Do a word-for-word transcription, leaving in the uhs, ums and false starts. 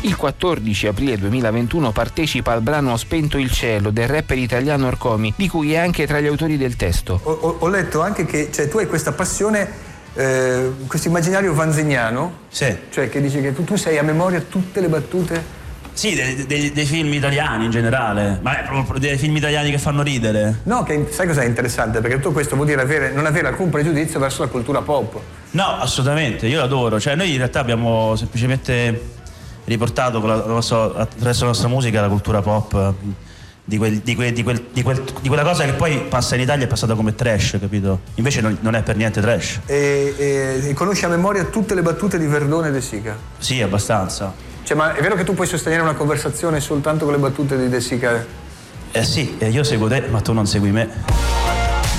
Il quattordici aprile duemilaventuno partecipa al brano Ho spento il cielo del rapper italiano Orcomi, di cui è anche tra gli autori del testo. Ho, ho, ho letto anche che cioè, tu hai questa passione, eh, questo immaginario vanziniano, sì. Cioè che dici che tu, tu sai a memoria tutte le battute. Sì, dei, dei, dei film italiani in generale, ma è proprio dei film italiani che fanno ridere. No, che sai cos'è interessante? Perché tutto questo vuol dire avere, non avere alcun pregiudizio verso la cultura pop. No, assolutamente, io l'adoro. Cioè, noi in realtà abbiamo semplicemente riportato con la, la nostra, attraverso la nostra musica la cultura pop di, quel, di, quel, di, quel, di, quel, di quella cosa che poi passa in Italia e è passata come trash, capito? Invece non, non è per niente trash. E, e, e conosci a memoria tutte le battute di Verdone e De Sica? Sì, abbastanza. Cioè, ma è vero che tu puoi sostenere una conversazione soltanto con le battute di De Sica? Eh sì, io seguo te, ma tu non segui me.